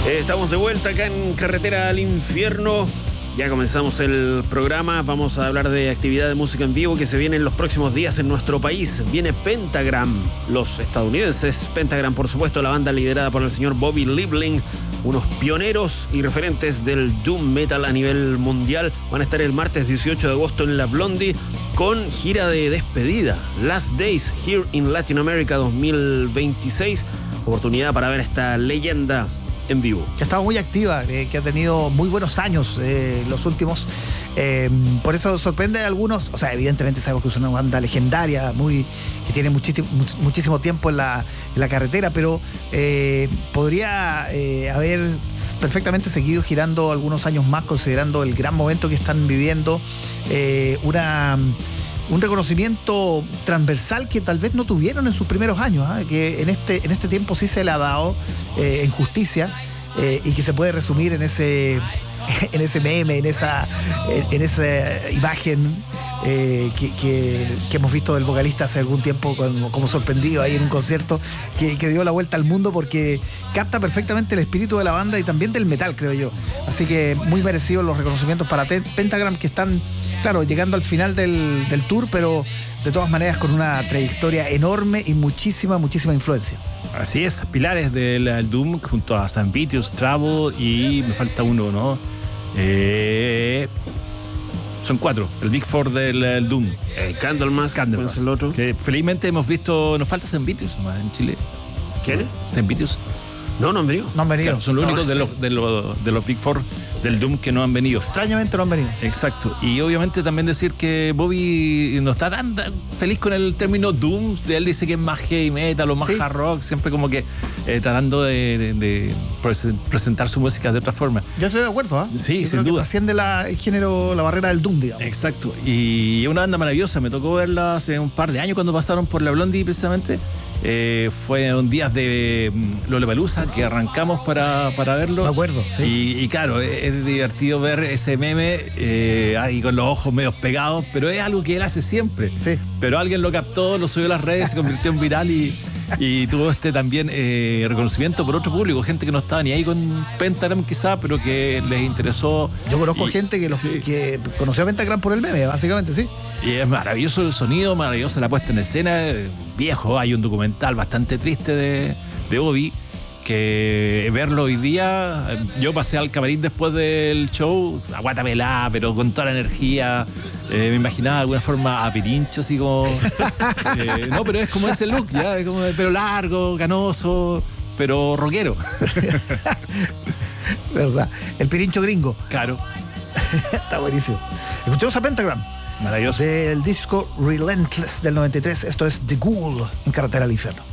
Estamos de vuelta acá en Carretera al Infierno. Ya comenzamos el programa. Vamos a hablar de actividad de música en vivo que se viene en los próximos días en nuestro país. Viene Pentagram, los estadounidenses. Pentagram, por supuesto, la banda liderada por el señor Bobby Liebling, unos pioneros y referentes del doom metal a nivel mundial. Van a estar el martes 18 de agosto en la Blondie con gira de despedida. Last Days Here in Latin America 2026. Oportunidad para ver esta leyenda en vivo. Que ha estado muy activa, que ha tenido muy buenos años los últimos. Por eso sorprende a algunos. O sea, evidentemente sabemos que es una banda legendaria, que tiene muchísimo tiempo en la carretera, pero podría haber perfectamente seguido girando algunos años más, considerando el gran momento que están viviendo. Un reconocimiento transversal que tal vez no tuvieron en sus primeros años, que en este tiempo sí se le ha dado en justicia, y que se puede resumir en ese meme, en esa imagen que hemos visto del vocalista hace algún tiempo como sorprendido ahí en un concierto que dio la vuelta al mundo, porque capta perfectamente el espíritu de la banda y también del metal, creo yo. Así que muy merecidos los reconocimientos para Pentagram, que están, claro, llegando al final del tour, pero de todas maneras con una trayectoria enorme y muchísima influencia. Así es, pilares del Doom junto a St. Vitus, Travel y me falta uno, ¿no? Son 4, el Big Four del Doom. Candlemas es el otro. Que felizmente hemos visto, nos falta St. Vitus en Chile. ¿Quién? St. Vitus. No han venido. Claro, son los únicos de los Big Four del Doom que no han venido. Extrañamente no han venido. Exacto. Y obviamente también decir que Bobby no está tan feliz con el término Doom. Él dice que es más heavy metal o más hard rock, siempre como que tratando de presentar su música de otra forma. Yo estoy de acuerdo, ¿eh? Sí, yo sin duda. Trasciende el género, la barrera del Doom, digamos. Exacto. Y es una banda maravillosa. Me tocó verla hace un par de años cuando pasaron por la Blondie precisamente. Fue un día de Lollapalooza que arrancamos para verlo. Me acuerdo, sí. Y claro, es divertido ver ese meme ahí con los ojos medio pegados, pero es algo que él hace siempre. Sí. Pero alguien lo captó, lo subió a las redes, se convirtió en viral y tuvo también reconocimiento por otro público, gente que no estaba ni ahí con Pentagram quizá, pero que les interesó. Yo conozco gente que conoció a Pentagram por el meme, básicamente, sí. Y es maravilloso el sonido, maravillosa la puesta en escena. Viejo, hay un documental bastante triste de Bobby, que verlo hoy día, yo pasé al camarín después del show, a guata pelada, pero con toda la energía. Me imaginaba de alguna forma a Pirincho, así como no, pero es como ese look, ya, es como de pelo largo, canoso, pero rockero. Verdad, el Pirincho gringo. Claro. Está buenísimo. Escuchemos a Pentagram. Maravilloso. Del disco Relentless del 93. Esto es The Ghoul en Carretera al Infierno.